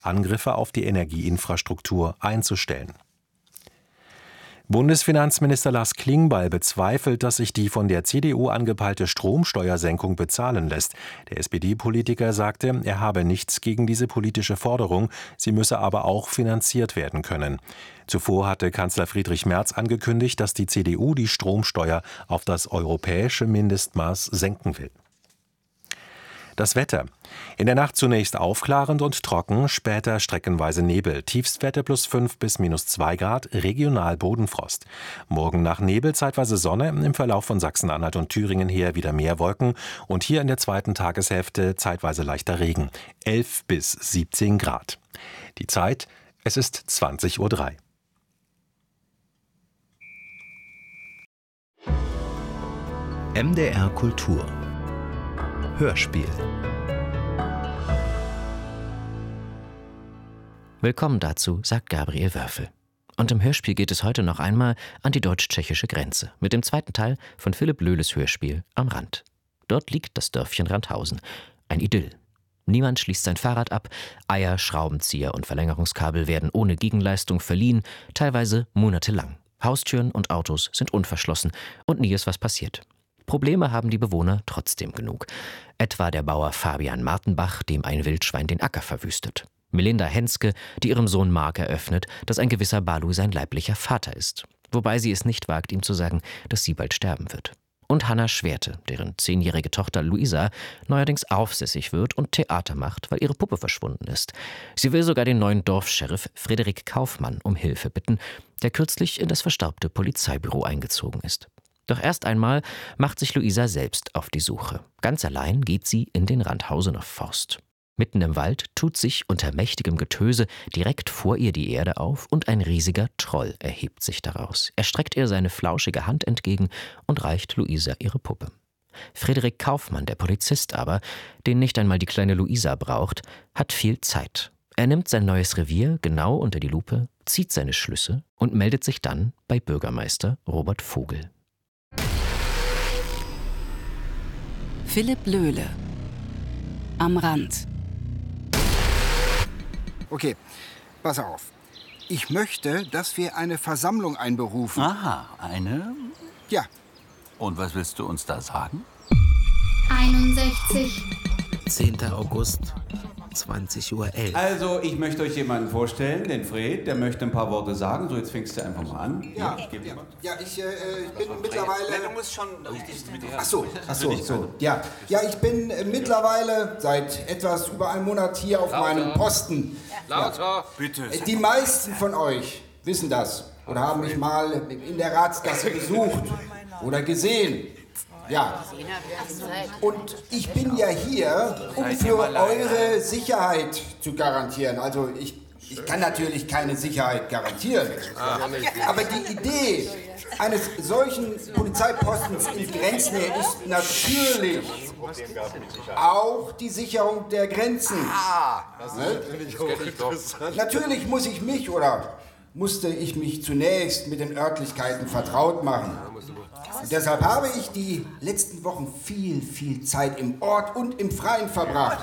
Angriffe auf die Energieinfrastruktur einzustellen. Bundesfinanzminister Lars Klingbeil bezweifelt, dass sich die von der CDU angepeilte Stromsteuersenkung bezahlen lässt. Der SPD-Politiker sagte, er habe nichts gegen diese politische Forderung, sie müsse aber auch finanziert werden können. Zuvor hatte Kanzler Friedrich Merz angekündigt, dass die CDU die Stromsteuer auf das europäische Mindestmaß senken will. Das Wetter. In der Nacht zunächst aufklarend und trocken, später streckenweise Nebel. Tiefstwerte +5 bis -2 Grad, regional Bodenfrost. Morgen nach Nebel zeitweise Sonne, im Verlauf von Sachsen-Anhalt und Thüringen her wieder mehr Wolken und hier in der zweiten Tageshälfte zeitweise leichter Regen. 11 bis 17 Grad. Die Zeit, es ist 20:03 Uhr. MDR Kultur Hörspiel. Willkommen dazu, sagt Gabriel Wörfel. Und im Hörspiel geht es heute noch einmal an die deutsch-tschechische Grenze mit dem zweiten Teil von Philipp Löhles Hörspiel Am Rand. Dort liegt das Dörfchen Randhausen. Ein Idyll. Niemand schließt sein Fahrrad ab, Eier, Schraubenzieher und Verlängerungskabel werden ohne Gegenleistung verliehen, teilweise monatelang. Haustüren und Autos sind unverschlossen und nie ist was passiert. Probleme haben die Bewohner trotzdem genug. Etwa der Bauer Fabian Martenbach, dem ein Wildschwein den Acker verwüstet. Melinda Henske, die ihrem Sohn Mark eröffnet, dass ein gewisser Balu sein leiblicher Vater ist. Wobei sie es nicht wagt, ihm zu sagen, dass sie bald sterben wird. Und Hanna Schwerte, deren 10-jährige Tochter Luisa neuerdings aufsässig wird und Theater macht, weil ihre Puppe verschwunden ist. Sie will sogar den neuen Dorfscheriff Frederik Kaufmann um Hilfe bitten, der kürzlich in das verstaubte Polizeibüro eingezogen ist. Doch erst einmal macht sich Luisa selbst auf die Suche. Ganz allein geht sie in den Randhausener Forst. Mitten im Wald tut sich unter mächtigem Getöse direkt vor ihr die Erde auf und ein riesiger Troll erhebt sich daraus. Er streckt ihr seine flauschige Hand entgegen und reicht Luisa ihre Puppe. Frederik Kaufmann, der Polizist aber, den nicht einmal die kleine Luisa braucht, hat viel Zeit. Er nimmt sein neues Revier genau unter die Lupe, zieht seine Schlüsse und meldet sich dann bei Bürgermeister Robert Vogel. Philipp Löhle. Am Rand. Okay, pass auf. Ich möchte, dass wir eine Versammlung einberufen. Aha, eine? Ja. Und was willst du uns da sagen? 61. 10. August, 20:11 Uhr. Also, ich möchte euch jemanden vorstellen, den Fred, der möchte ein paar Worte sagen. So, jetzt fängst du einfach mal an. Ich bin mittlerweile... Du musst schon richtig... Ach so. Ja, ich bin mittlerweile seit etwas über einem Monat hier auf meinem Posten. Lauter, bitte. Die meisten von euch wissen das oder haben mich mal in der Ratsgasse besucht oder gesehen. Ja, und ich bin ja hier, um für eure Sicherheit zu garantieren. Also ich kann natürlich keine Sicherheit garantieren. Aber die Idee eines solchen Polizeipostens in Grenznähe ist natürlich auch die Sicherung der Grenzen. Natürlich musste ich mich zunächst mit den Örtlichkeiten vertraut machen. Und deshalb habe ich die letzten Wochen viel Zeit im Ort und im Freien verbracht.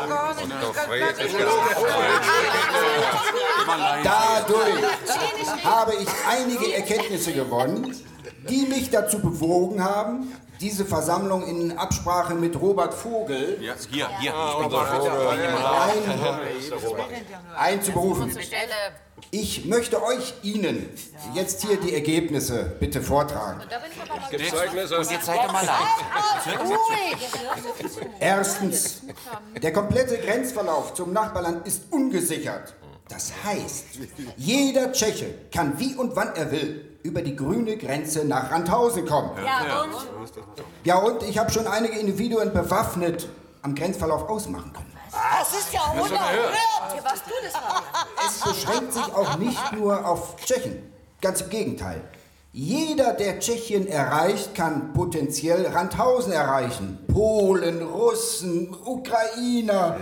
Dadurch habe ich einige Erkenntnisse gewonnen, die mich dazu bewogen haben, diese Versammlung in Absprache mit Robert Vogel einzuberufen. Ich möchte Ihnen jetzt hier die Ergebnisse bitte vortragen. Jetzt seid ihr mal leise. Erstens, der komplette Grenzverlauf zum Nachbarland ist ungesichert. Das heißt, jeder Tscheche kann wie und wann er will über die grüne Grenze nach Randhausen kommen. Ja und ich habe schon einige Individuen bewaffnet am Grenzverlauf ausmachen können. Das ist ja unerhört, was du das hast. Es beschränkt sich auch nicht nur auf Tschechen. Ganz im Gegenteil. Jeder, der Tschechien erreicht, kann potenziell Randhausen erreichen. Polen, Russen, Ukrainer.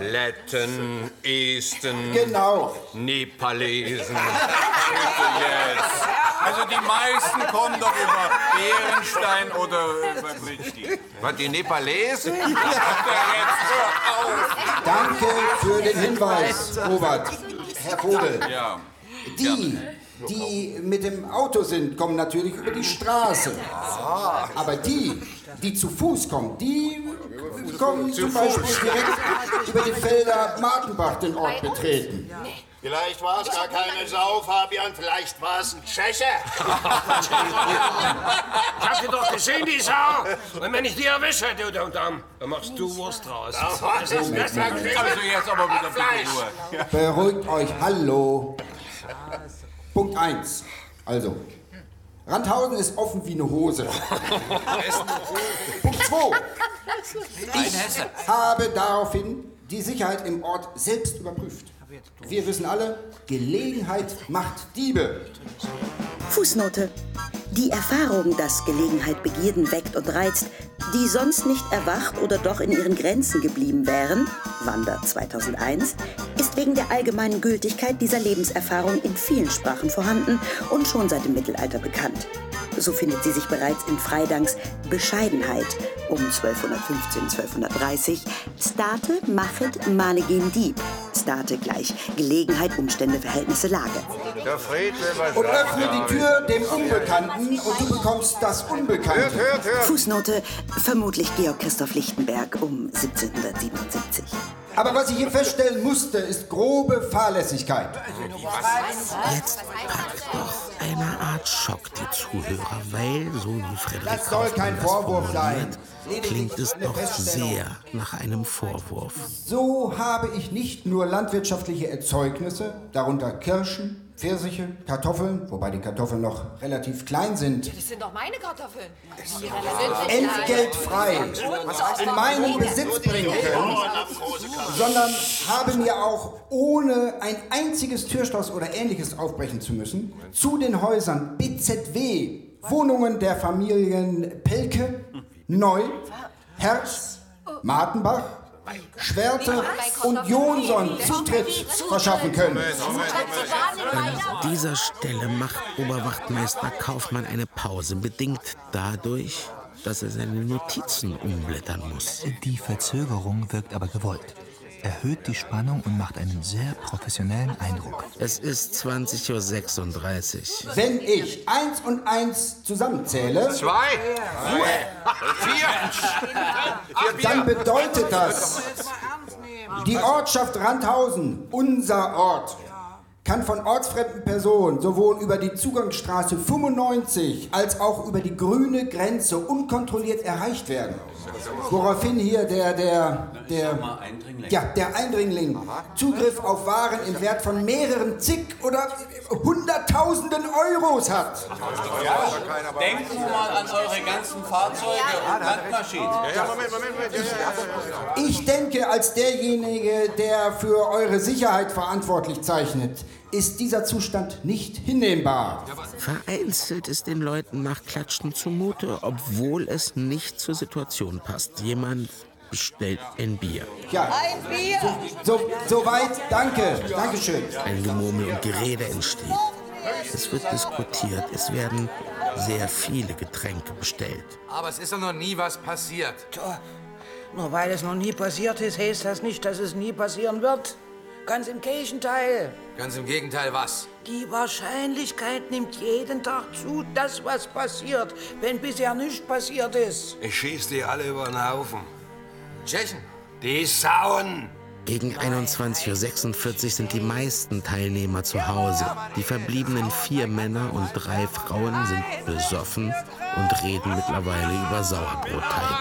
Letten, Esten. Genau. Nepalesen. Bitte jetzt. Also die meisten kommen doch über Bärenstein oder über Bridgestone. Was, die Nepalesen? Danke für den Hinweis, Robert. Herr Vogel. Ja. Die mit dem Auto sind, kommen natürlich über die Straße. Aber die zu Fuß kommen, die kommen zum Beispiel direkt über die Felder Martenbach den Ort betreten. Vielleicht war es gar keine Sau, Fabian, vielleicht war es ein Tscheche. Ich hab dir doch gesehen, die Sau. Und wenn ich die erwische, du dann machst du Wurst draus. Also jetzt aber wieder bitte Ruhe. Beruhigt euch, hallo. Punkt 1. Also, Randhausen ist offen wie eine Hose. Punkt 2. Ich habe daraufhin die Sicherheit im Ort selbst überprüft. Wir wissen alle, Gelegenheit macht Diebe. Fußnote. Die Erfahrung, dass Gelegenheit Begierden weckt und reizt, die sonst nicht erwacht oder doch in ihren Grenzen geblieben wären, Wander 2001, ist wegen der allgemeinen Gültigkeit dieser Lebenserfahrung in vielen Sprachen vorhanden und schon seit dem Mittelalter bekannt. So findet sie sich bereits in Freidanks Bescheidenheit um 1215-1230 State machet mane gen Dieb. State gleich Gelegenheit, Umstände, Verhältnisse, Lage. Der Fred will was Und öffne die Tür dem Unbekannten und du bekommst das Unbekannte. Hört. Fußnote, vermutlich Georg Christoph Lichtenberg um 1777. Aber was ich hier feststellen musste, ist grobe Fahrlässigkeit. Jetzt packt doch eine Art Schock die Zuhörer, weil, so wie Frederik Das soll kein Vorwurf sein. Klingt es doch sehr nach einem Vorwurf. So habe ich nicht nur landwirtschaftliche Erzeugnisse, darunter Kirschen, Pfirsiche, Kartoffeln, wobei die Kartoffeln noch relativ klein sind, Das sind doch meine Kartoffeln. entgeltfrei in meinen Besitz bringen können, sondern habe mir auch, ohne ein einziges Türschloss oder Ähnliches aufbrechen zu müssen, zu den Häusern BZW, Wohnungen der Familien Pelke, Neu, Herz, Martenbach, Schwerte und Jonsson Zutritt verschaffen können. An dieser Stelle macht Oberwachtmeister Kaufmann eine Pause, bedingt dadurch, dass er seine Notizen umblättern muss. Die Verzögerung wirkt aber gewollt. Erhöht die Spannung und macht einen sehr professionellen Eindruck. Es ist 20:36 Uhr. Wenn ich 1 und 1 zusammenzähle, 2, 4, dann bedeutet das, die Ortschaft Randhausen, unser Ort, kann von ortsfremden Personen sowohl über die Zugangsstraße 95 als auch über die grüne Grenze unkontrolliert erreicht werden. Woraufhin hier der Eindringling Zugriff auf Waren im Wert von mehreren zig oder Hunderttausenden Euros hat. Denkt nur mal an eure ganzen Fahrzeuge und Landmaschinen. Ich denke, als derjenige, der für eure Sicherheit verantwortlich zeichnet, ist dieser Zustand nicht hinnehmbar. Vereinzelt ist den Leuten nach Klatschen zumute, obwohl es nicht zur Situation passt. Jemand bestellt ein Bier. Ja, Ein Bier! Soweit, danke. Dankeschön. Ein Gemurmel und Gerede entsteht. Es wird diskutiert. Es werden sehr viele Getränke bestellt. Aber es ist doch noch nie was passiert. Nur weil es noch nie passiert ist, heißt das nicht, dass es nie passieren wird. Ganz im Gegenteil. Ganz im Gegenteil, was? Die Wahrscheinlichkeit nimmt jeden Tag zu, dass was passiert, wenn bisher nichts passiert ist. Ich schieß die alle über den Haufen. Tschechen? Die Sauen! Gegen 21:46 Uhr sind die meisten Teilnehmer zu Hause. Die verbliebenen 4 Männer und 3 Frauen sind besoffen und reden mittlerweile über Sauerbrotteig.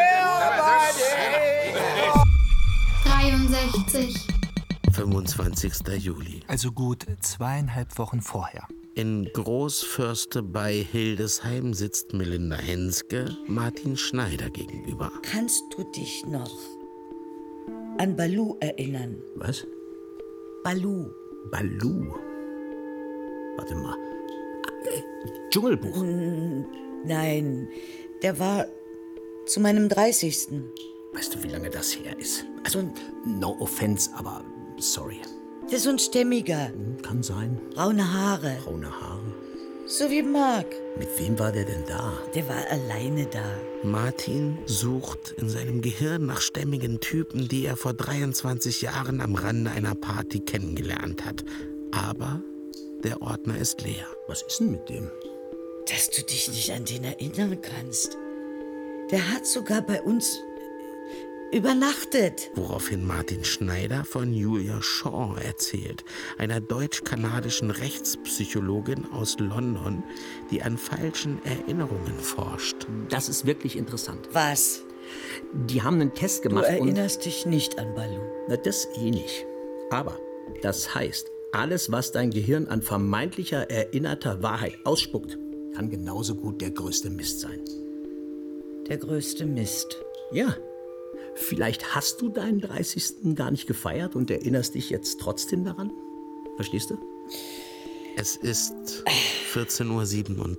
63. 25. Juli. Also gut 2,5 Wochen vorher. In Großförste bei Hildesheim sitzt Melinda Henske Martin Schneider gegenüber. Kannst du dich noch an Balu erinnern? Was? Balu. Balu? Warte mal. Dschungelbuch? Nein, der war zu meinem 30. Weißt du, wie lange das her ist? Also, no offense, aber sorry. Das ist so ein Stämmiger. Kann sein. Braune Haare. Braune Haare? So wie Marc. Mit wem war der denn da? Der war alleine da. Martin sucht in seinem Gehirn nach stämmigen Typen, die er vor 23 Jahren am Rande einer Party kennengelernt hat. Aber der Ordner ist leer. Was ist denn mit dem? Dass du dich nicht an den erinnern kannst. Der hat sogar bei uns übernachtet. Woraufhin Martin Schneider von Julia Shaw erzählt, einer deutsch-kanadischen Rechtspsychologin aus London, die an falschen Erinnerungen forscht. Das ist wirklich interessant. Was? Die haben einen Test gemacht. Du erinnerst dich nicht an Balu. Na, das nicht. Aber das heißt, alles, was dein Gehirn an vermeintlicher erinnerter Wahrheit ausspuckt, kann genauso gut der größte Mist sein. Der größte Mist? Ja. Vielleicht hast du deinen 30. gar nicht gefeiert und erinnerst dich jetzt trotzdem daran? Verstehst du? Es ist 14:37 Uhr.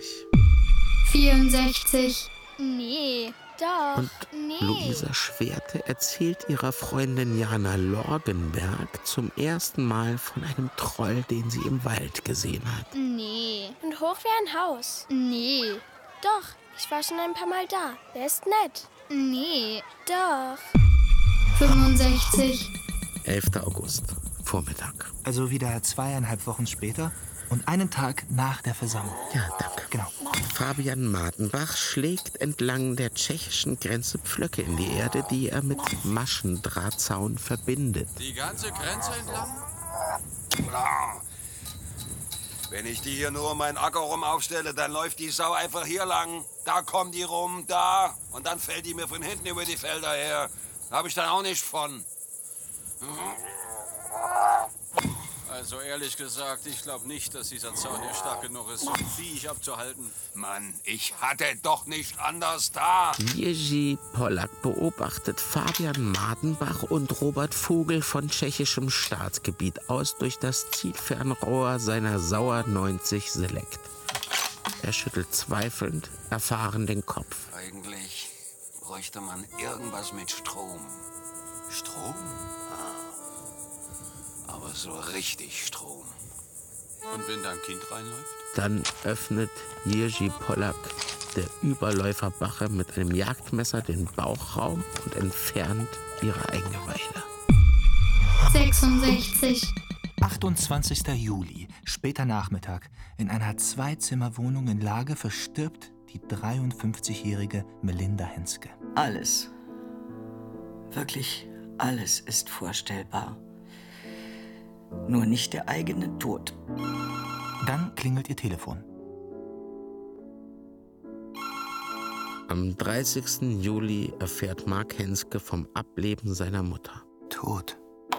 64. Nee, doch. Und Luisa Schwerte erzählt ihrer Freundin Jana Lorgenberg zum ersten Mal von einem Troll, den sie im Wald gesehen hat. Nee. Und hoch wie ein Haus. Nee. Doch, ich war schon ein paar Mal da. Der ist nett. Nee. Doch. 65. 11. August, Vormittag. Also wieder 2,5 Wochen später und einen Tag nach der Versammlung. Ja, danke. Genau. Fabian Martenbach schlägt entlang der tschechischen Grenze Pflöcke in die Erde, die er mit Maschendrahtzaun verbindet. Die ganze Grenze entlang? Wenn ich die hier nur um meinen Acker rum aufstelle, dann läuft die Sau einfach hier lang. Da kommt die rum, da. Und dann fällt die mir von hinten über die Felder her. Da habe ich dann auch nicht von. Also ehrlich gesagt, ich glaube nicht, dass dieser Zaun hier stark genug ist, so ein Viech abzuhalten. Mann, ich hatte doch nicht anders da. Jerzy Pollack beobachtet Fabian Martenbach und Robert Vogel von tschechischem Staatsgebiet aus durch das Zielfernrohr seiner Sauer 90 Select. Er schüttelt zweifelnd, erfahren den Kopf. Eigentlich bräuchte man irgendwas mit Strom. Strom? Aber so richtig Strom. Und wenn da ein Kind reinläuft? Dann öffnet Jerzy Pollack, der Überläuferbache, mit einem Jagdmesser den Bauchraum und entfernt ihre Eingeweide. 66. 28. Juli, später Nachmittag. In einer Zweizimmerwohnung in Lage verstirbt die 53-jährige Melinda Henske. Alles, wirklich alles ist vorstellbar. Nur nicht der eigene Tod. Dann klingelt ihr Telefon. Am 30. Juli erfährt Mark Henske vom Ableben seiner Mutter. Tot.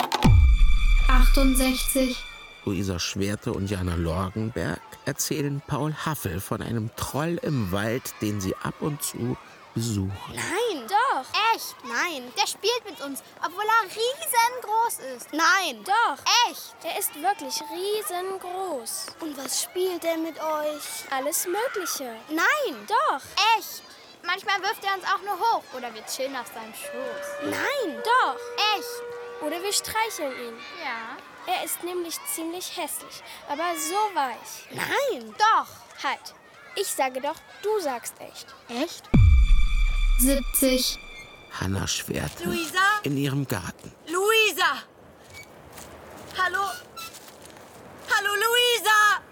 68. Luisa Schwerte und Jana Lorgenberg erzählen Paul Haffel von einem Troll im Wald, den sie ab und zu besuchen. Nein, doch. Echt? Nein. Der spielt mit uns, obwohl er riesengroß ist. Nein. Doch. Echt? Er ist wirklich riesengroß. Und was spielt er mit euch? Alles Mögliche. Nein. Doch. Echt? Manchmal wirft er uns auch nur hoch oder wir chillen auf seinem Schoß. Nein. Doch. Echt? Oder wir streicheln ihn. Ja. Er ist nämlich ziemlich hässlich, aber so weich. Nein. Doch. Halt. Ich sage doch, du sagst echt. Echt? 70. Hanna Schwerte Luisa? in ihrem Garten. Luisa! Hallo? Hallo, Luisa!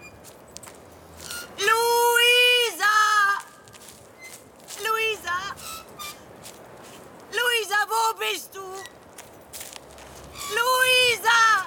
Luisa! Luisa! Luisa, wo bist du? Luisa!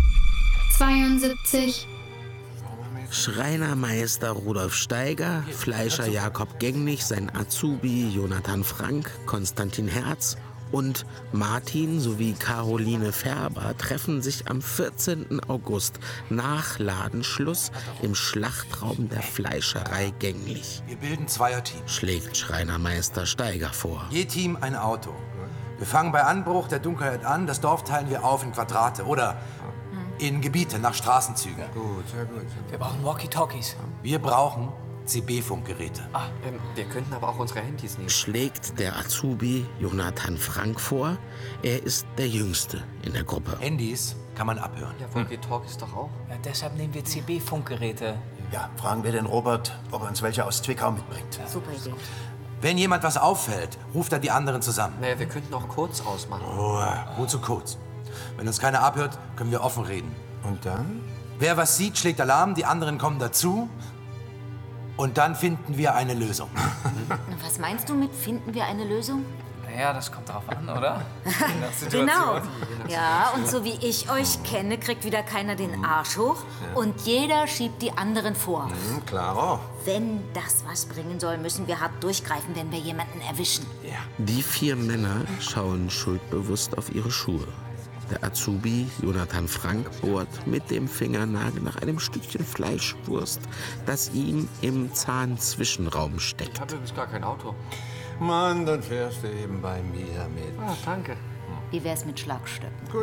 72. Schreinermeister Rudolf Steiger, Fleischer Jakob Genglich, sein Azubi Jonathan Frank, Konstantin Herz und Martin sowie Caroline Färber treffen sich am 14. August nach Ladenschluss im Schlachtraum der Fleischerei Genglich. Wir bilden Zweierteam. Schlägt Schreinermeister Steiger vor. Je Team ein Auto. Wir fangen bei Anbruch der Dunkelheit an. Das Dorf teilen wir auf in Quadrate oder in Gebiete nach Straßenzügen. Gut, sehr gut. Wir brauchen Walkie-Talkies. Wir brauchen CB-Funkgeräte. Wir könnten aber auch unsere Handys nehmen. Schlägt der Azubi Jonathan Frank vor. Er ist der Jüngste in der Gruppe. Handys kann man abhören. Ja, Walkie-Talkies doch auch. Ja, deshalb nehmen wir CB-Funkgeräte. Ja, fragen wir den Robert, ob er uns welche aus Zwickau mitbringt. Super Idee. Wenn jemand was auffällt, ruft er die anderen zusammen. Naja, wir könnten auch kurz ausmachen. Wozu kurz? Wenn uns keiner abhört, können wir offen reden. Und dann? Wer was sieht, schlägt Alarm, die anderen kommen dazu. Und dann finden wir eine Lösung. Was meinst du mit finden wir eine Lösung? Naja, das kommt drauf an, oder? Genau. Ja, und so wie ich euch kenne, kriegt wieder keiner den Arsch hoch und jeder schiebt die anderen vor. Klaro. Wenn das was bringen soll, müssen wir hart durchgreifen, wenn wir jemanden erwischen. Die 4 Männer schauen schuldbewusst auf ihre Schuhe. Der Azubi Jonathan Frank bohrt mit dem Fingernagel nach einem Stückchen Fleischwurst, das ihm im Zahnzwischenraum steckt. Ich habe übrigens gar kein Auto. Mann, dann fährst du eben bei mir mit. Danke. Wie wär's mit Schlagstöcken? Gut.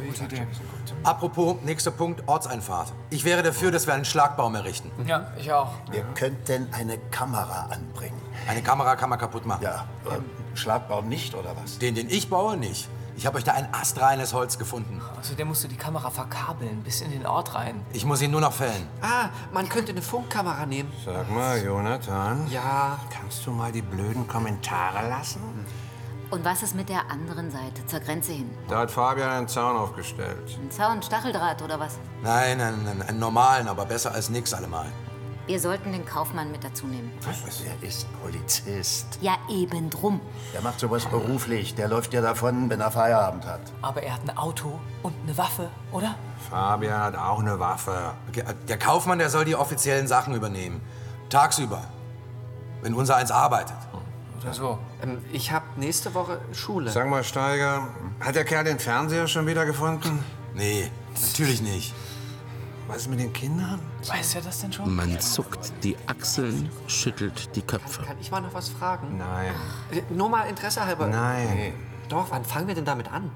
Apropos, nächster Punkt, Ortseinfahrt. Ich wäre dafür, dass wir einen Schlagbaum errichten. Ja, ich auch. Wir könnten eine Kamera anbringen. Eine Kamera kann man kaputt machen. Ja, Schlagbaum nicht, oder was? Den ich baue, nicht. Ich habe euch da ein astreines Holz gefunden. Außerdem musst du die Kamera verkabeln, bis in den Ort rein. Ich muss ihn nur noch fällen. Man könnte eine Funkkamera nehmen. Sag mal, Jonathan. Ja. Kannst du mal die blöden Kommentare lassen? Und was ist mit der anderen Seite, zur Grenze hin? Da hat Fabian einen Zaun aufgestellt. Ein Zaun, Stacheldraht oder was? Nein, einen normalen, aber besser als nix allemal. Wir sollten den Kaufmann mit dazu nehmen. Er ist Polizist. Ja, eben drum. Der macht sowas beruflich. Der läuft ja davon, wenn er Feierabend hat. Aber er hat ein Auto und eine Waffe, oder? Fabian hat auch eine Waffe. Okay, der Kaufmann, der soll die offiziellen Sachen übernehmen. Tagsüber. Wenn unser eins arbeitet. Oder so. Ich habe nächste Woche Schule. Sag mal, Steiger, hat der Kerl den Fernseher schon wieder gefunden? Nee, natürlich nicht. Was ist mit den Kindern? Weiß er das denn schon? Man zuckt die Achseln, schüttelt die Köpfe. Kann ich mal noch was fragen? Nein. Nur mal Interesse halber. Nein. Doch, wann fangen wir denn damit an?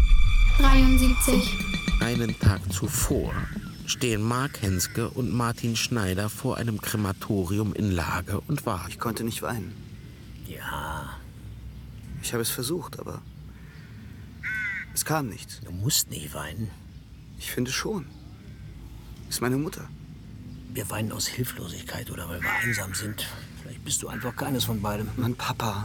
73. Einen Tag zuvor stehen Mark Henske und Martin Schneider vor einem Krematorium in Lage und warten. Ich konnte nicht weinen. Ja. Ich habe es versucht, aber es kam nichts. Du musst nie weinen. Ich finde schon. Ist meine Mutter. Wir weinen aus Hilflosigkeit oder weil wir einsam sind. Vielleicht bist du einfach keines von beidem. Mein Papa.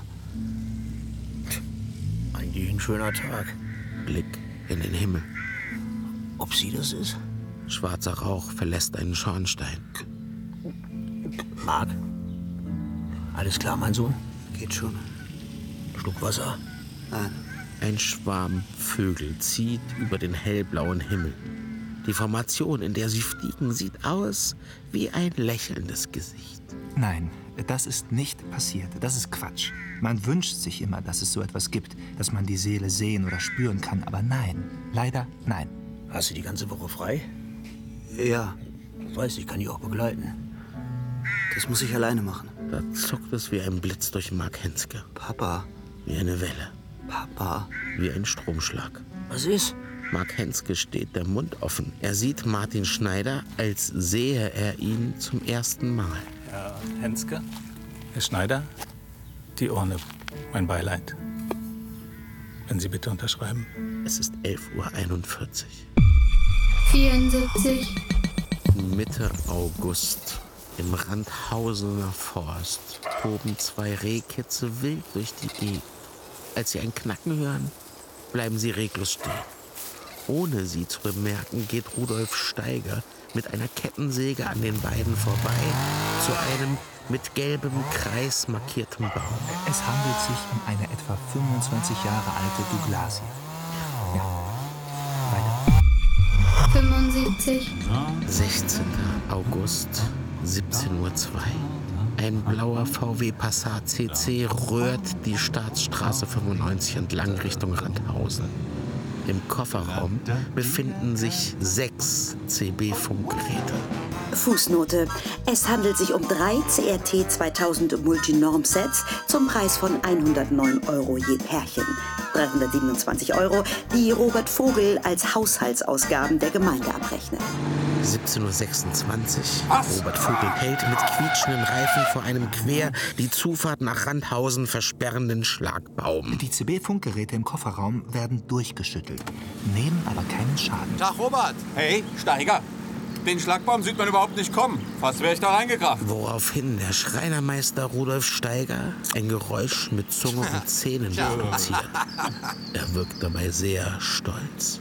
Eigentlich ein schöner Tag. Blick in den Himmel. Ob sie das ist? Schwarzer Rauch verlässt einen Schornstein. Marc? Alles klar, mein Sohn? Geht schon. Schluck Wasser? Nein. Ein Schwarm Vögel zieht über den hellblauen Himmel. Die Formation, in der sie fliegen, sieht aus wie ein lächelndes Gesicht. Nein, das ist nicht passiert. Das ist Quatsch. Man wünscht sich immer, dass es so etwas gibt, dass man die Seele sehen oder spüren kann. Aber nein, leider nein. Hast du die ganze Woche frei? Ja. Ich weiß, ich kann dich auch begleiten. Das muss ich alleine machen. Da zuckt es wie ein Blitz durch Mark Henske. Papa. Wie eine Welle. Papa. Wie ein Stromschlag. Was ist? Mark Henske steht der Mund offen. Er sieht Martin Schneider, als sehe er ihn zum ersten Mal. Herr Henske, Herr Schneider, die Urne, mein Beileid. Wenn Sie bitte unterschreiben. Es ist 11:41 Uhr. 74. Mitte August. Im Randhausener Forst toben 2 Rehkitze wild durch die Gegend. Als sie ein Knacken hören, bleiben sie reglos stehen. Ohne sie zu bemerken, geht Rudolf Steiger mit einer Kettensäge an den beiden vorbei zu einem mit gelbem Kreis markierten Baum. Es handelt sich um eine etwa 25 Jahre alte Douglasie. Ja, weiter. 75. 16. August, 17:02 Uhr. Ein blauer VW Passat CC rührt die Staatsstraße 95 entlang Richtung Randhausen. Im Kofferraum befinden sich 6 CB-Funkgeräte. Fußnote. Es handelt sich um 3 CRT 2000 Multinorm-Sets zum Preis von 109 € je Pärchen. 327 €, die Robert Vogel als Haushaltsausgaben der Gemeinde abrechnet. 17:26 Uhr. Robert Vogel hält mit quietschenden Reifen vor einem quer die Zufahrt nach Randhausen versperrenden Schlagbaum. Die CB-Funkgeräte im Kofferraum werden durchgeschüttelt, nehmen aber keinen Schaden. Tag, Robert. Hey, Steiger. Den Schlagbaum sieht man überhaupt nicht kommen. Fast wäre ich da reingekracht. Woraufhin der Schreinermeister Rudolf Steiger ein Geräusch mit Zunge und Zähnen produziert. Er wirkt dabei sehr stolz.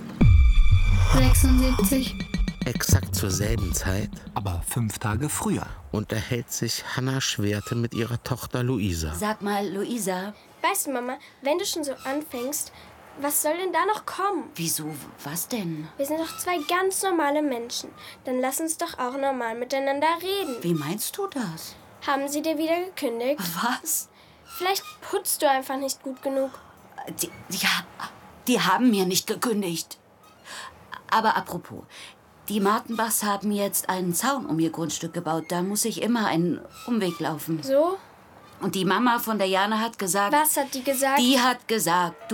76. Exakt zur selben Zeit, aber 5 Tage früher, unterhält sich Hanna Schwerte mit ihrer Tochter Luisa. Sag mal, Luisa. Weißt du, Mama, wenn du schon so anfängst, was soll denn da noch kommen? Wieso? Was denn? Wir sind doch 2 ganz normale Menschen. Dann lass uns doch auch normal miteinander reden. Wie meinst du das? Haben sie dir wieder gekündigt? Was? Vielleicht putzt du einfach nicht gut genug. Die haben mir nicht gekündigt. Aber apropos, die Martenbachs haben jetzt einen Zaun um ihr Grundstück gebaut. Da muss ich immer einen Umweg laufen. So? Und die Mama von der Jana hat gesagt... Was hat die gesagt? Die hat gesagt,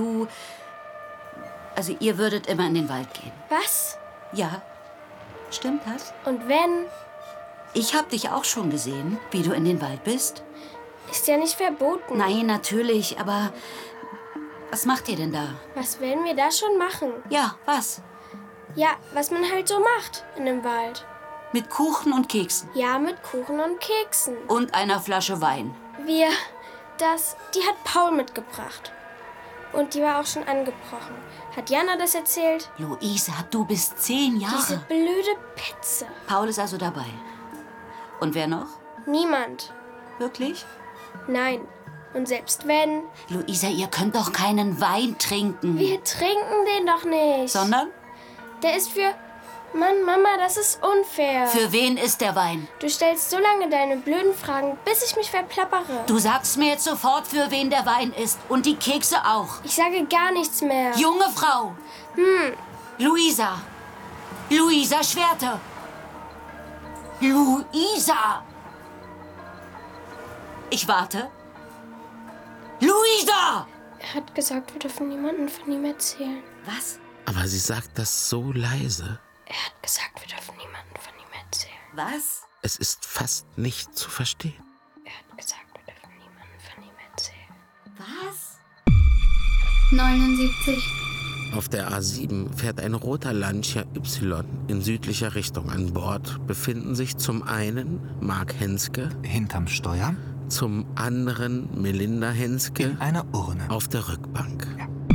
ihr würdet immer in den Wald gehen. Was? Ja. Stimmt das? Und wenn? Ich hab dich auch schon gesehen, wie du in den Wald bist. Ist ja nicht verboten. Nein, natürlich, aber... Was macht ihr denn da? Was werden wir da schon machen? Ja, was? Ja, was man halt so macht in dem Wald. Mit Kuchen und Keksen? Ja, mit Kuchen und Keksen. Und einer Flasche Wein. Die hat Paul mitgebracht. Und die war auch schon angebrochen. Hat Jana das erzählt? Luisa, du bist 10 Jahre. Diese blöde Petze. Paul ist also dabei. Und wer noch? Niemand. Wirklich? Nein. Und selbst wenn... Luisa, ihr könnt doch keinen Wein trinken. Wir trinken den doch nicht. Sondern? Der ist für... Mann, Mama, das ist unfair. Für wen ist der Wein? Du stellst so lange deine blöden Fragen, bis ich mich verplappere. Du sagst mir jetzt sofort, für wen der Wein ist. Und die Kekse auch. Ich sage gar nichts mehr. Junge Frau. Luisa. Luisa Schwerte. Luisa. Ich warte. Luisa! Er hat gesagt, wir dürfen niemandem von ihm erzählen. Was? Aber sie sagt das so leise. Er hat gesagt, wir dürfen niemandem von ihm erzählen. Was? Es ist fast nicht zu verstehen. Er hat gesagt, wir dürfen niemandem von ihm erzählen. Was? 79. Auf der A7 fährt ein roter Lancia Y in südlicher Richtung. An Bord befinden sich zum einen Mark Henske hinterm Steuer, zum anderen Melinda Henske in einer Urne auf der Rückbank.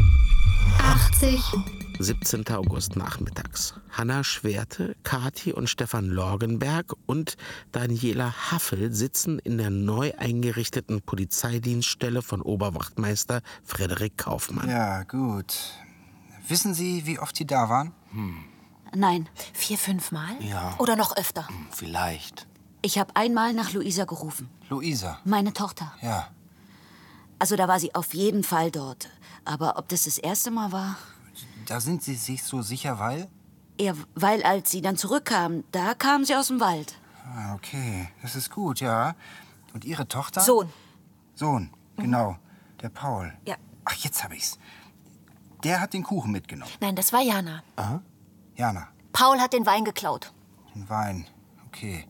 80. 17. August nachmittags. Hanna Schwerte, Kathi und Stefan Lorgenberg und Daniela Haffel sitzen in der neu eingerichteten Polizeidienststelle von Oberwachtmeister Frederik Kaufmann. Ja, gut. Wissen Sie, wie oft Sie da waren? Nein. 4, 5 Mal? Ja. Oder noch öfter? Vielleicht. Ich habe einmal nach Luisa gerufen. Luisa? Meine Tochter. Ja. Also da war sie auf jeden Fall dort. Aber ob das das erste Mal war? Da sind Sie sich so sicher, weil? Ja, weil als sie dann zurückkam, da kam sie aus dem Wald. Ah, okay, das ist gut, ja. Und Ihre Tochter? Sohn. Sohn, genau. Der Paul. Ja. Ach, jetzt hab ich's. Der hat den Kuchen mitgenommen. Nein, das war Jana. Aha. Jana. Paul hat den Wein geklaut. Den Wein, okay.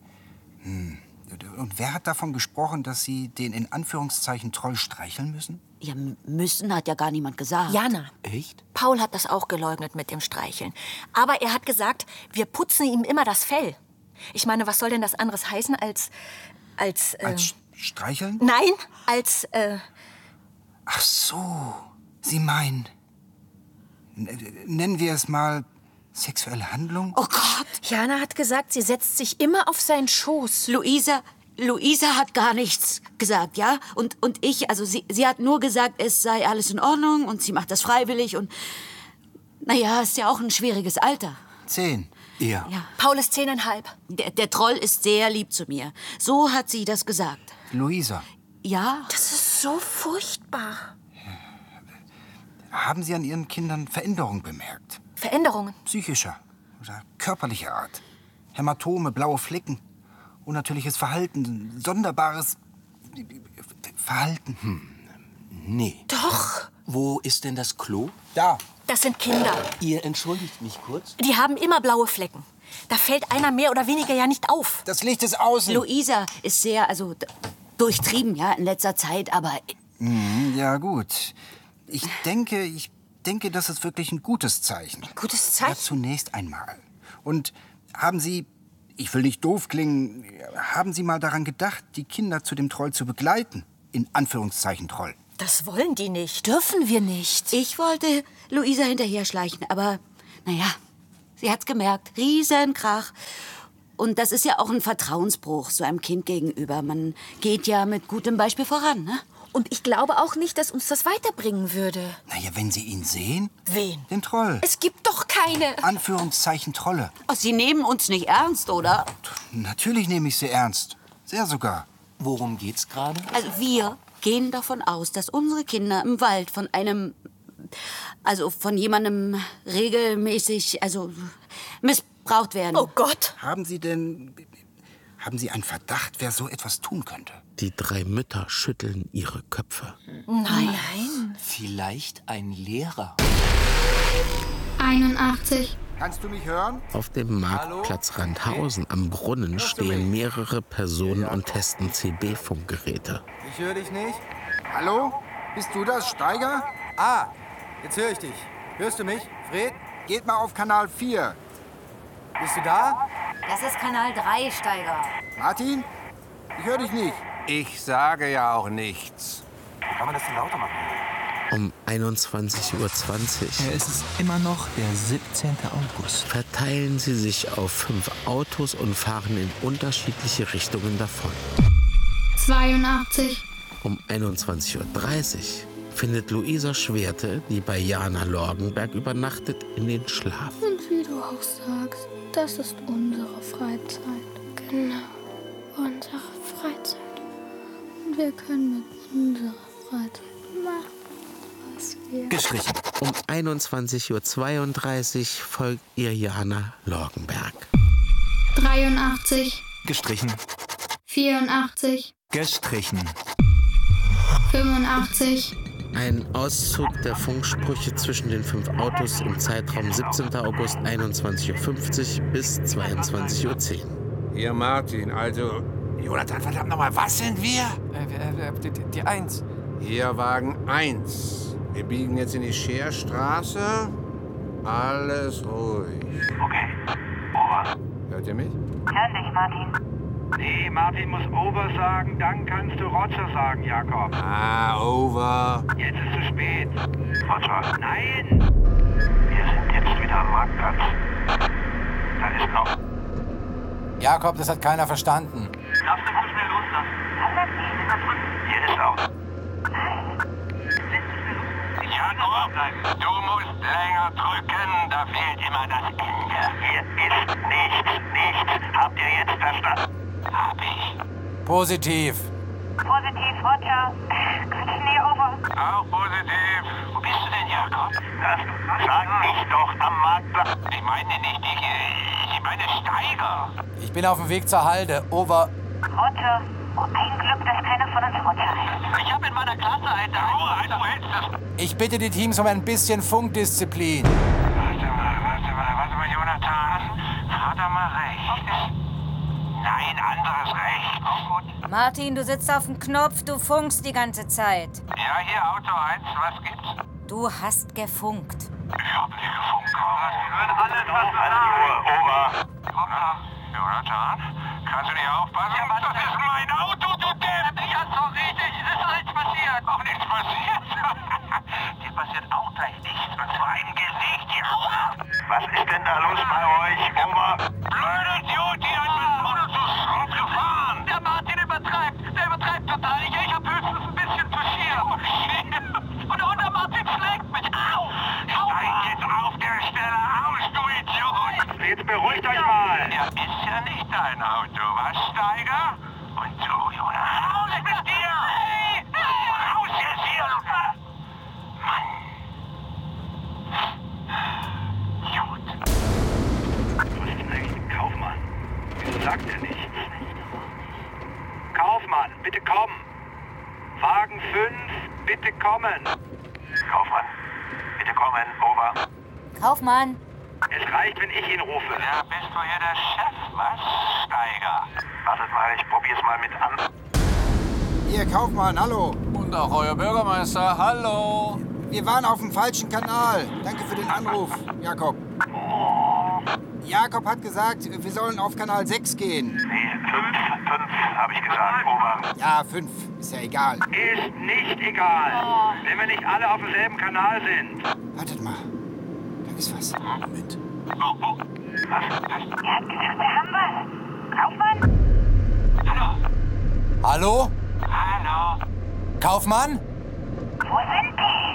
Und wer hat davon gesprochen, dass Sie den in Anführungszeichen Troll streicheln müssen? Ja, müssen hat ja gar niemand gesagt. Jana. Echt? Paul hat das auch geleugnet mit dem Streicheln. Aber er hat gesagt, wir putzen ihm immer das Fell. Ich meine, was soll denn das anderes heißen als streicheln? Nein, als, Ach so, Sie meinen... Nennen wir es mal sexuelle Handlung? Oh Gott! Jana hat gesagt, sie setzt sich immer auf seinen Schoß. Luisa hat gar nichts gesagt, ja? Und ich, also sie hat nur gesagt, es sei alles in Ordnung und sie macht das freiwillig und... Naja, ist ja auch ein schwieriges Alter. 10. Ja. Paul ist 10,5. Der Troll ist sehr lieb zu mir. So hat sie das gesagt. Luisa. Ja? Das ist so furchtbar. Haben Sie an Ihren Kindern Veränderungen bemerkt? Veränderungen? Psychischer oder körperlicher Art? Hämatome, blaue Flecken, unnatürliches Verhalten, sonderbares Verhalten? Nee. Doch. Wo ist denn das Klo? Da. Das sind Kinder. Ihr entschuldigt mich kurz. Die haben immer blaue Flecken. Da fällt einer mehr oder weniger ja nicht auf. Das Licht ist außen. Luisa ist sehr, durchtrieben, ja, in letzter Zeit, aber... Ja, gut. Ich denke, das ist wirklich ein gutes Zeichen. Ein gutes Zeichen? Ja, zunächst einmal. Und haben Sie, ich will nicht doof klingen, haben Sie mal daran gedacht, die Kinder zu dem Troll zu begleiten? In Anführungszeichen Troll. Das wollen die nicht. Dürfen wir nicht. Ich wollte Luisa hinterher schleichen, aber naja, sie hat's gemerkt. Riesenkrach. Und das ist ja auch ein Vertrauensbruch so einem Kind gegenüber. Man geht ja mit gutem Beispiel voran, ne? Und ich glaube auch nicht, dass uns das weiterbringen würde. Naja, wenn Sie ihn sehen? Wen? Den Troll. Es gibt doch keine... Anführungszeichen Trolle. Oh, Sie nehmen uns nicht ernst, oder? Natürlich nehme ich Sie ernst. Sehr sogar. Worum geht's gerade? Also wir gehen davon aus, dass unsere Kinder im Wald von von jemandem regelmäßig, missbraucht werden. Oh Gott! Haben Sie einen Verdacht, wer so etwas tun könnte? Die 3 Mütter schütteln ihre Köpfe. Nein. Vielleicht ein Lehrer. 81. Kannst du mich hören? Auf dem Marktplatz Randhausen am Brunnen stehen mehrere Personen und testen CB-Funkgeräte. Ich höre dich nicht. Hallo? Bist du das, Steiger? Ah, jetzt höre ich dich. Hörst du mich, Fred? Geht mal auf Kanal 4. Bist du da? Das ist Kanal 3, Steiger. Martin? Ich höre dich nicht. Ich sage ja auch nichts. Kann man das denn lauter machen? Um 21:20 Uhr Es ist immer noch der 17. August. verteilen sie sich auf 5 Autos und fahren in unterschiedliche Richtungen davon. 82. Um 21:30 Uhr findet Luisa Schwerte, die bei Jana Lorgenberg übernachtet, in den Schlaf. Und wie du auch sagst, das ist unsere Freizeit. Genau, unsere Freizeit. Und wir können mit unserer Freizeit machen, was wir... Gestrichen. Um 21:32 Uhr folgt ihr Jana Lorgenberg. 83. Gestrichen. 84. Gestrichen. 85. Ein Auszug der Funksprüche zwischen den 5 Autos im Zeitraum 17. August 21:50 Uhr bis 22:10 Uhr. Hier, Martin, also... Jonathan, verdammt nochmal, was sind wir? Die 1. Hier Wagen 1. Wir biegen jetzt in die Scherstraße. Alles ruhig. Okay, over. Hört ihr mich? Hör dich, Martin. Nee, Martin muss over sagen, dann kannst du Roger sagen, Jakob. Ah, over. Jetzt ist zu spät. Roger. Nein! Wir sind jetzt wieder am Marktplatz. Da ist noch... Jakob, das hat keiner verstanden. Darfst du zu schnell loslassen? Hier ist auch. Jakob, du musst länger drücken, da fehlt immer das Ende. Hier ist nichts. Habt ihr jetzt verstanden? Hab ich. Positiv. Positiv, Roger. Nee, over. Auch positiv. Wo bist du denn, Jakob? Sag mich doch am Marktplatz. Ich meine nicht dich, ich meine Steiger. Ich bin auf dem Weg zur Halde. Over. Roger. Oh, ein Glück, dass keiner von uns Roger heißt. Ich hab in meiner Klasse eine Ruhe, du hältst das. Ich bitte die Teams um ein bisschen Funkdisziplin. Warte mal, Jonathan. Hat er mal recht? Nein, anderes Recht. Auch gut. Martin, du sitzt auf dem Knopf, du funkst die ganze Zeit. Ja, hier, Auto 1, was gibt's? Du hast gefunkt. Ich hab nicht gefunkt. Wir hören alles, was du sagst. Over. Jonathan, kannst du nicht aufpassen? Ja, das ist mein Auto, du Depp! Ja, sorry, es ist doch nichts passiert. Auch nichts passiert? Dir passiert auch gleich nichts. Und zwar ein Gesicht, ja. Was ist denn da los bei euch, Oma? Blöde Idiot, die hat mit dem Auto zu Schrott gefahren. Der Martin übertreibt. Der übertreibt total. Ich hab höchstens ein bisschen touchiert. Oh, shit. Und der Martin schlägt mich. Au! Steig jetzt auf der Stelle aus, du Idiot! Jetzt beruhigt euch mal! Ja, ist ja nicht dein Auto, was, Steiger? Und du, Jonas, raus mit dir! Hey! Raus jetzt hier! Mann! Gut. Was ist denn eigentlich mit Kaufmann? Wieso sagt er nichts? Kaufmann, bitte komm! Wagen 5, bitte kommen! Kaufmann, bitte kommen, over. Kaufmann. Es reicht, wenn ich ihn rufe. Ja, bist du hier der Chef, was? Steiger. Wartet mal, ich probier's mal mit an. Hier, Kaufmann, hallo. Und auch euer Bürgermeister, hallo. Wir waren auf dem falschen Kanal. Danke für den Anruf, Jakob. Jakob hat gesagt, wir sollen auf Kanal 6 gehen. Nee, 5 habe ich gesagt, over. Ja, 5, ist ja egal. Ist nicht egal, wenn wir nicht alle auf demselben Kanal sind. Wartet mal, da ist was. Moment. Oh. Was? Kaufmann? Hallo? Hallo? Kaufmann? Wo sind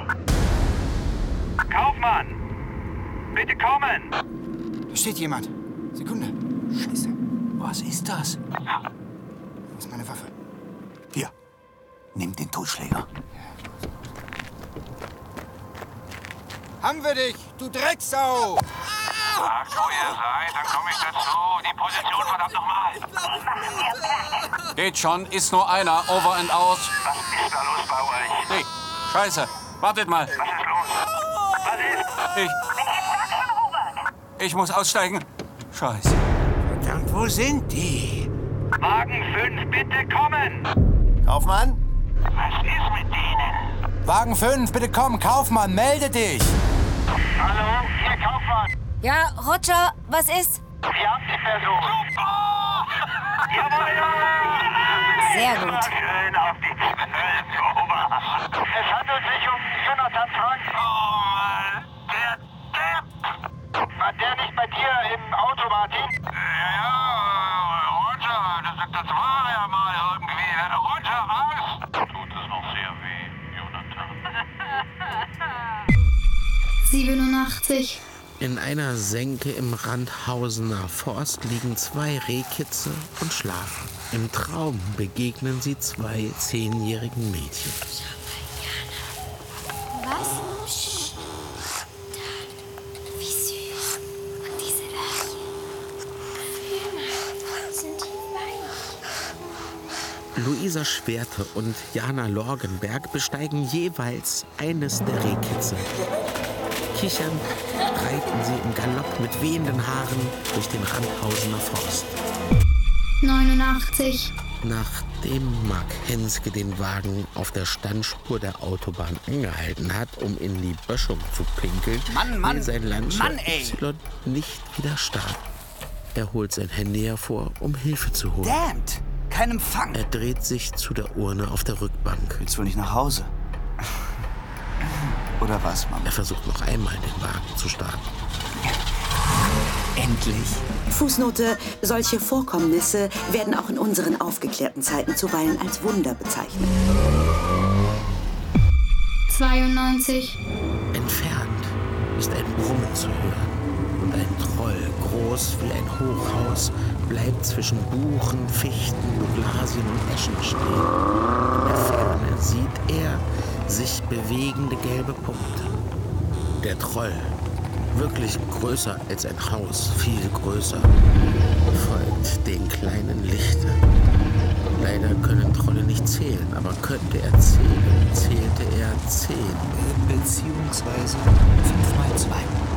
die? Kaufmann! Bitte kommen! Da steht jemand. Sekunde. Scheiße. Was ist das? Wo ist meine Waffe? Hier, nimm den Totschläger. Haben wir dich, du Drecksau! Sagt, wo ihr seid, dann komme ich dazu. Die Position, verdammt nochmal. Geht schon, ist nur einer, over and out. Was ist da los bei euch? Hey, Scheiße, wartet mal. Was ist los? Was ist? Ich muss aussteigen. Scheiße. Verdammt, wo sind die? Wagen 5, bitte kommen! Kaufmann? Was ist mit denen? Wagen 5, bitte komm, Kaufmann, melde dich! Hallo, hier Kaufmann. Ja, Roger, was ist? Wir haben die Person. Super! Jawohl! Sehr gut. Schön auf die 12, over. Es handelt sich um Jonathan Frank. Oh Mann, der Depp! War der nicht bei dir im Auto, Martin? Ja, Roger, das war ja mal irgendwie. Roger, was? Tut es noch sehr weh, Jonathan. 87. In einer Senke im Randhausener Forst liegen 2 Rehkitze und schlafen. Im Traum begegnen sie 2 10-jährigen Mädchen. Was? Psst. Wie süß. Und diese Löcher. Fühl mal, sind die weich. Luisa Schwerte und Jana Lorgenberg besteigen jeweils eines der Rehkitze. Kichernd reiten sie im Galopp mit wehenden Haaren durch den Randhausener Forst. 89. Nachdem Mark Henske den Wagen auf der Standspur der Autobahn angehalten hat, um in die Böschung zu pinkeln, will sein Landwirt Y nicht wieder starten. Er holt sein Handy hervor, um Hilfe zu holen. Damned! Kein Empfang! Er dreht sich zu der Urne auf der Rückbank. Willst wohl nicht nach Hause? Oder was, Mama? Er versucht noch einmal, den Wagen zu starten. Endlich. Fußnote: Solche Vorkommnisse werden auch in unseren aufgeklärten Zeiten zuweilen als Wunder bezeichnet. 92. Entfernt ist ein Brummen zu hören. Und ein Troll, groß wie ein Hochhaus, bleibt zwischen Buchen, Fichten, Douglasien und Eschen stehen. In der Ferne sieht er sich bewegende gelbe Punkte. Der Troll, wirklich größer als ein Haus, viel größer, folgt den kleinen Lichtern. Leider können Trolle nicht zählen, aber könnte er zählen, zählte er 10. Beziehungsweise 5 mal 2.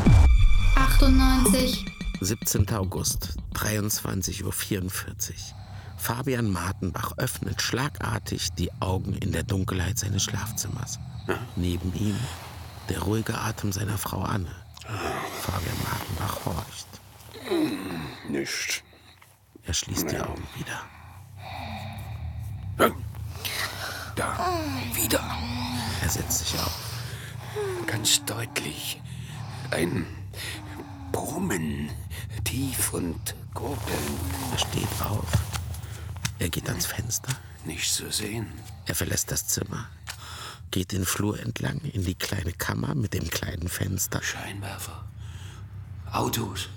98. 17. August, 23:44 Uhr. Fabian Martenbach öffnet schlagartig die Augen in der Dunkelheit seines Schlafzimmers. Neben ihm der ruhige Atem seiner Frau Anne. Fabian Martenbach horcht. Nicht. Er schließt die Augen wieder. Da, wieder. Er setzt sich auf. Ganz deutlich. Ein Brummen, tief und gurgelnd. Er steht auf. Er geht ans Fenster. Nicht zu sehen. Er verlässt das Zimmer, geht den Flur entlang in die kleine Kammer mit dem kleinen Fenster. Scheinwerfer. Autos.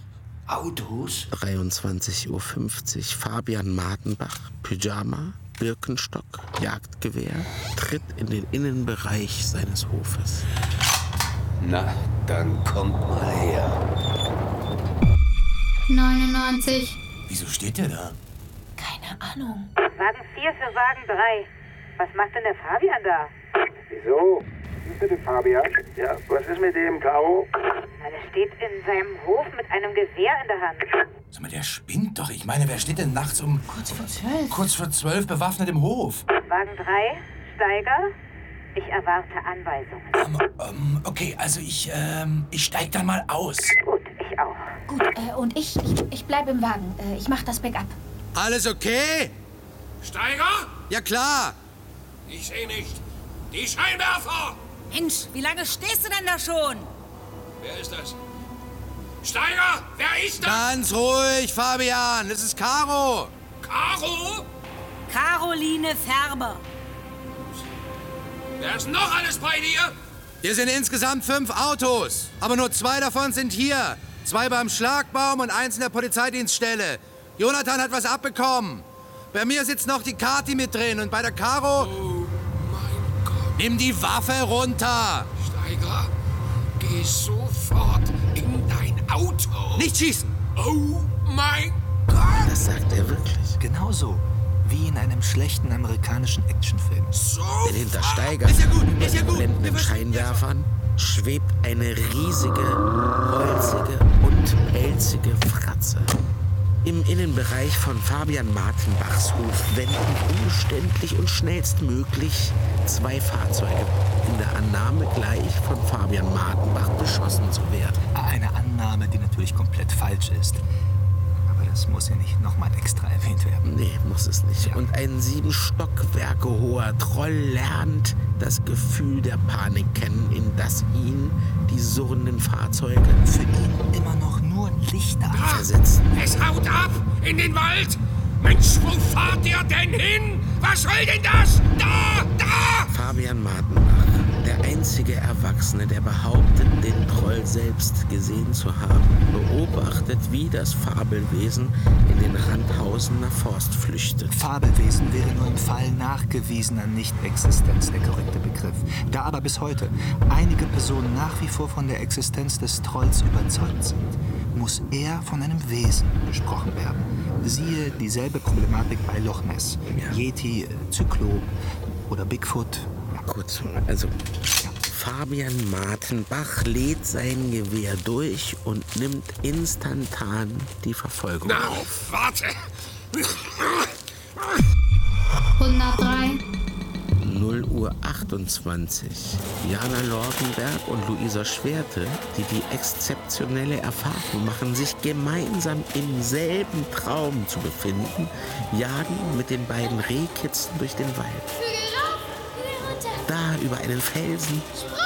23:50 Uhr. Fabian Martenbach, Pyjama, Birkenstock, Jagdgewehr, tritt in den Innenbereich seines Hofes. Na, dann kommt mal her. 99. Wieso steht der da? Keine Ahnung. Wagen 4 für Wagen 3. Was macht denn der Fabian da? Wieso? Bitte, Fabian. Ja, was ist mit dem Caro? Na, der steht in seinem Hof mit einem Gewehr in der Hand. Sag mal, der spinnt doch. Ich meine, wer steht denn nachts um... Kurz vor 12. Kurz vor 12 bewaffnet im Hof? Wagen 3, Steiger. Ich erwarte Anweisungen. Okay, also ich steig dann mal aus. Gut, ich auch. Gut, und ich bleib im Wagen. Ich mach das Backup. Alles okay? Steiger? Ja, klar. Ich sehe nicht. Die Scheinwerfer! Mensch, wie lange stehst du denn da schon? Wer ist das? Steiger, wer ist das? Ganz ruhig, Fabian. Es ist Caro. Caro? Caroline Färber. Wer ist noch alles bei dir? Hier sind insgesamt 5 Autos. Aber nur 2 davon sind hier. 2 beim Schlagbaum und 1 in der Polizeidienststelle. Jonathan hat was abbekommen. Bei mir sitzt noch die Kathi mit drin und bei der Caro... Oh mein Gott. Nimm die Waffe runter. Steiger, geh sofort in dein Auto. Nicht schießen. Oh mein Gott. Das sagt er wirklich. Genauso wie in einem schlechten amerikanischen Actionfilm. Denn hinter Steiger mit blendenden Scheinwerfern schwebt eine riesige, holzige und pelzige Fratze. Im Innenbereich von Fabian Martenbachs Hof wenden umständlich und schnellstmöglich 2 Fahrzeuge in der Annahme gleich von Fabian Martenbach beschossen zu werden. Eine Annahme, die natürlich komplett falsch ist. Aber das muss ja nicht nochmal extra erwähnt werden. Nee, muss es nicht. Ja. Und ein 7 Stockwerke hoher Troll lernt das Gefühl der Panik kennen, in das ihn die surrenden Fahrzeuge für ihn immer noch nur Lichter versetzen. Es haut ab in den Wald. Mensch, wo fahrt ihr denn hin? Was soll denn das? Da! Fabian Martenbach, der einzige Erwachsene, der behauptet, den Troll selbst gesehen zu haben, beobachtet, wie das Fabelwesen in den Randhausener Forst flüchtet. Fabelwesen wäre nur im Fall nachgewiesener Nichtexistenz der korrekte Begriff. Da aber bis heute einige Personen nach wie vor von der Existenz des Trolls überzeugt sind, muss er von einem Wesen gesprochen werden. Siehe dieselbe Problematik bei Loch Ness, Yeti, Zyklop oder Bigfoot. Gut, also Fabian Martenbach lädt sein Gewehr durch und nimmt instantan die Verfolgung auf. Warte! 103. 0:28 Uhr. Jana Lorgenberg und Luisa Schwerte, die die exzeptionelle Erfahrung machen, sich gemeinsam im selben Traum zu befinden, jagen mit den beiden Rehkitzen durch den Wald. Da über einen Felsen,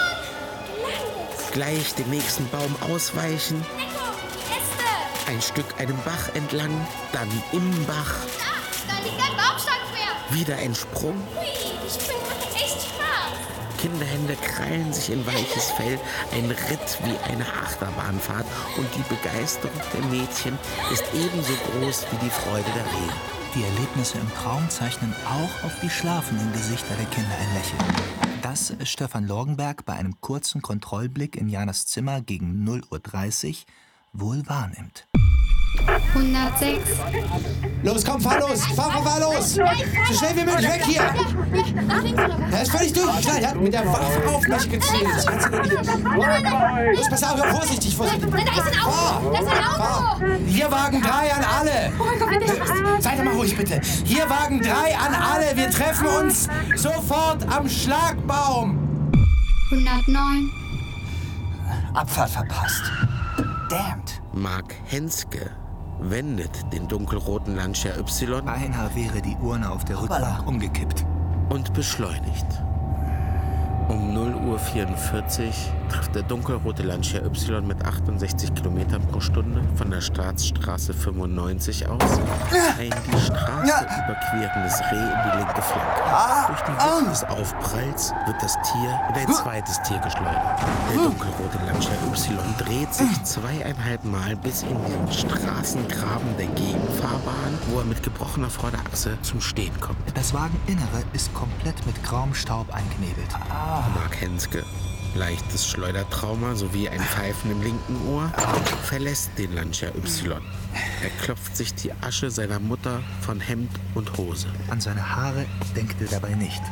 gleich dem nächsten Baum ausweichen, ein Stück einem Bach entlang, dann im Bach, Da liegt ein Baumstamm quer. wieder ein Sprung. Hui, ich bin echt Spaß. Kinderhände krallen sich in weiches Fell, ein Ritt wie eine Achterbahnfahrt und die Begeisterung der Mädchen ist ebenso groß wie die Freude der Rehe. Die Erlebnisse im Traum zeichnen auch auf die schlafenden Gesichter der Kinder ein Lächeln. Das Stefan Lorgenberg bei einem kurzen Kontrollblick in Janas Zimmer gegen 0:30 Uhr wohl wahrnimmt. 106. Los, komm, fahr los! Fahr los! So schnell wie möglich weg hier! Er ist völlig durchgeknallt, er hat mit der Waffe auf mich gezielt. Das kannst du doch nicht... Los, pass auf, vorsichtig! Da ist ein Auto! Da ist ein Auto! Hier Wagen 3 an alle! Oh mein Gott, bitte! Seid doch mal ruhig, bitte! Hier Wagen 3 an alle! Wir treffen uns sofort am Schlagbaum! 109. Abfahrt verpasst. Damned. Mark Henske wendet den dunkelroten Lancia Y. Beinahe wäre die Urne auf der Rückbank umgekippt. Und beschleunigt. Um 0:44 Uhr trifft der dunkelrote Lancia Y mit 68 Kilometern pro Stunde von der Staatsstraße 95 aus ein die Straße überquerendes Reh in die linke Flanke. Durch die Wucht des Aufpralls wird das Tier in ein zweites Tier geschleudert. Der dunkelrote Lancia Y dreht sich 2,5 Mal bis in den Straßengraben der Gegenfahrbahn, wo er mit gebrochener Vorderachse zum Stehen kommt. Das Wageninnere ist komplett mit grauem Staub eingenebelt. Mark Henske, leichtes Schleudertrauma sowie ein Pfeifen im linken Ohr, verlässt den Lancia Y. Er klopft sich die Asche seiner Mutter von Hemd und Hose. An seine Haare denkt er dabei nicht.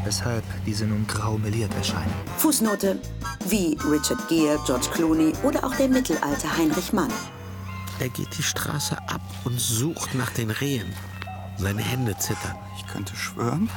weshalb diese nun grau meliert erscheinen. Fußnote: wie Richard Gere, George Clooney oder auch der mittelalte Heinrich Mann. Er geht die Straße ab und sucht nach den Rehen. Seine Hände zittern. Ich könnte schwören.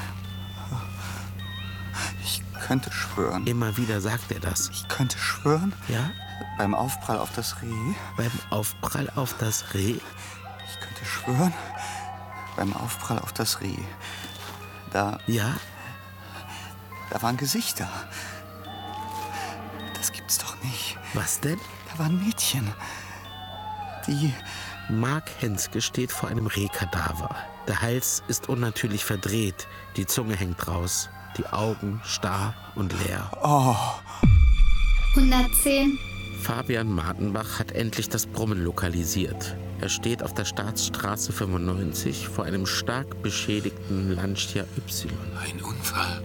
Ich könnte schwören. Immer wieder sagt er das. Ich könnte schwören. Ja? Beim Aufprall auf das Reh. Beim Aufprall auf das Reh? Ich könnte schwören. Beim Aufprall auf das Reh. Da. Ja? Da waren Gesichter. Das gibt's doch nicht. Was denn? Da waren Mädchen. Die. Mark Henske steht vor einem Rehkadaver. Der Hals ist unnatürlich verdreht. Die Zunge hängt raus. Die Augen starr und leer. Oh. 110. Fabian Martenbach hat endlich das Brummen lokalisiert. Er steht auf der Staatsstraße 95 vor einem stark beschädigten Lancia Y. Ein Unfall.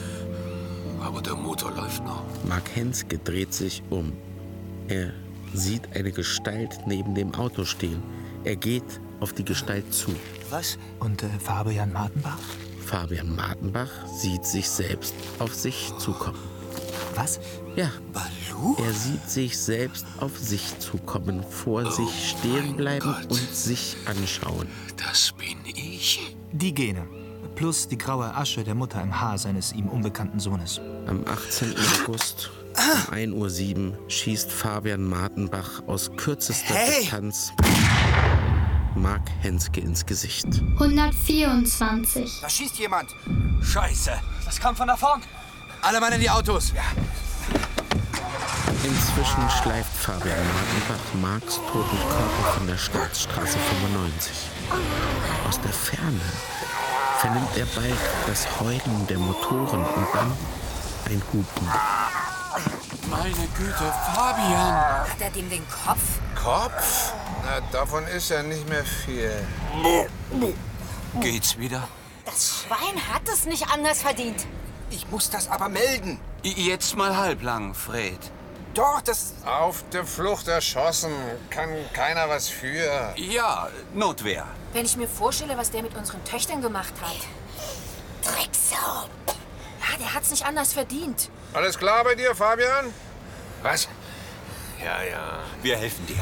Aber der Motor läuft noch. Mark Henske dreht sich um. Er sieht eine Gestalt neben dem Auto stehen. Er geht auf die Gestalt zu. Was? Und Fabian Martenbach? Fabian Martenbach sieht sich selbst auf sich zukommen. Was? Ja. Balu? Er sieht sich selbst auf sich zukommen, vor sich stehen bleiben und sich anschauen. Das bin ich. Die Gene. Plus die graue Asche der Mutter im Haar seines ihm unbekannten Sohnes. Am 18. August um 1:07 Uhr schießt Fabian Martenbach aus kürzester Distanz Mark Henske ins Gesicht. 124. Da schießt jemand. Scheiße. Das kam von da vorn. Alle Mann in die Autos. Ja. Inzwischen schleift Fabian Martenbach Marks toten Körper von der Staatsstraße 95. Aus der Ferne vernimmt er bald das Heulen der Motoren und dann ein Hupen. Meine Güte, Fabian! Hat er dem den Kopf? Kopf? Na, davon ist ja nicht mehr viel. Geht's wieder? Das Schwein hat es nicht anders verdient. Ich muss das aber melden. Jetzt mal halblang, Fred. Doch, das... Auf der Flucht erschossen. Kann keiner was für. Ja, Notwehr. Wenn ich mir vorstelle, was der mit unseren Töchtern gemacht hat. Drecksau. Ja, der hat's nicht anders verdient. Alles klar bei dir, Fabian? Was? Ja, ja. Wir helfen dir.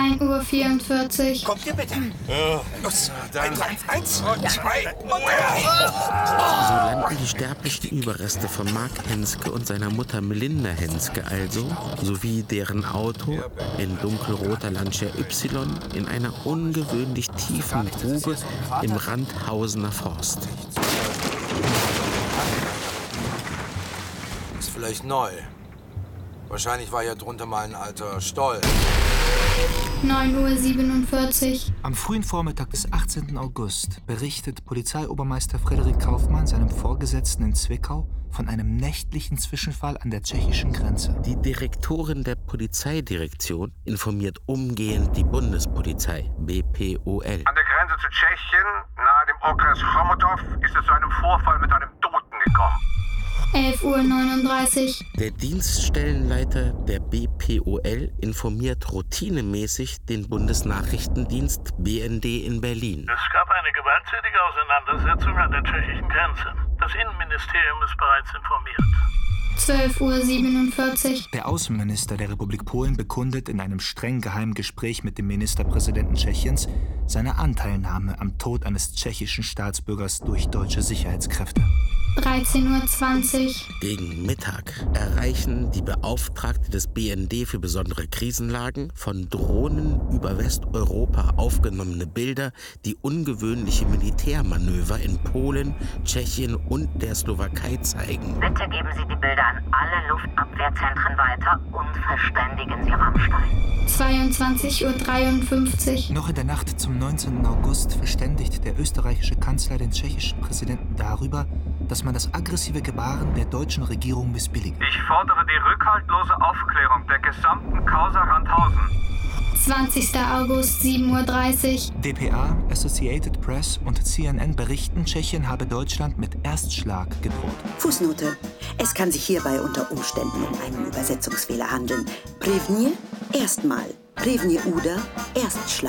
1:44 Uhr. Kommt ihr bitte? Ja. Los, dann 1 und 2 und 3. So landen die sterblichen Überreste von Mark Henske und seiner Mutter Melinda Henske also, sowie deren Auto, ein dunkelroter Lancia Y, in einer ungewöhnlich tiefen Grube im Randhausener Forst. Ist vielleicht neu. Wahrscheinlich war hier drunter mal ein alter Stoll. 9:47 Uhr. Am frühen Vormittag des 18. August berichtet Polizeiobermeister Frederik Kaufmann seinem Vorgesetzten in Zwickau von einem nächtlichen Zwischenfall an der tschechischen Grenze. Die Direktorin der Polizeidirektion informiert umgehend die Bundespolizei, BPOL. An der Grenze zu Tschechien, nahe dem Okres Chomutov, ist es zu einem Vorfall mit einem Toten gekommen. 11:39 Uhr. Der Dienststellenleiter der BPOL informiert routinemäßig den Bundesnachrichtendienst BND in Berlin. Es gab eine gewalttätige Auseinandersetzung an der tschechischen Grenze. Das Innenministerium ist bereits informiert. 12:47 Uhr. Der Außenminister der Republik Polen bekundet in einem streng geheimen Gespräch mit dem Ministerpräsidenten Tschechiens seine Anteilnahme am Tod eines tschechischen Staatsbürgers durch deutsche Sicherheitskräfte. 13:20 Uhr. Gegen Mittag erreichen die Beauftragte des BND für besondere Krisenlagen von Drohnen über Westeuropa aufgenommene Bilder, die ungewöhnliche Militärmanöver in Polen, Tschechien und der Slowakei zeigen. Bitte geben Sie die Bilder an alle Luftabwehrzentren weiter und verständigen Sie Rammstein. 22:53 Uhr. Noch in der Nacht zum 19. August verständigt der österreichische Kanzler den tschechischen Präsidenten darüber, dass man das aggressive Gebaren der deutschen Regierung missbillige. Ich fordere die rückhaltlose Aufklärung der gesamten Causa Randhausen. 20. August, 7:30 Uhr. dpa, Associated Press und CNN berichten, Tschechien habe Deutschland mit Erstschlag gedroht. Fußnote. Es kann sich hierbei unter Umständen um einen Übersetzungsfehler handeln. Prevnir, erstmal. Prevnir Uda, Erstschlag. Die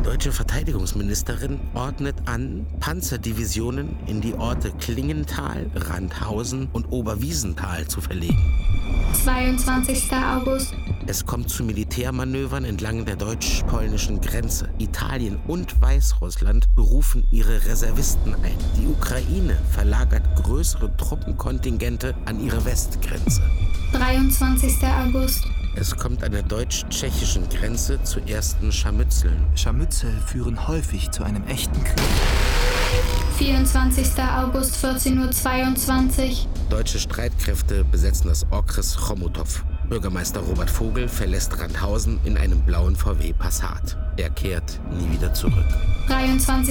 deutsche Verteidigungsministerin ordnet an, Panzerdivisionen in die Orte Klingenthal, Randhausen und Oberwiesenthal zu verlegen. 22. August. Es kommt zu Militärmanövern entlang der deutsch-polnischen Grenze. Italien und Weißrussland berufen ihre Reservisten ein. Die Ukraine verlagert größere Truppenkontingente an ihre Westgrenze. 23. August. Es kommt an der deutsch-tschechischen Grenze zu ersten Scharmützeln. Scharmützel führen häufig zu einem echten Krieg. 24. August, 14:22 Uhr. Deutsche Streitkräfte besetzen das Okres Chomutov. Bürgermeister Robert Vogel verlässt Randhausen in einem blauen VW Passat. Er kehrt nie wieder zurück. 23.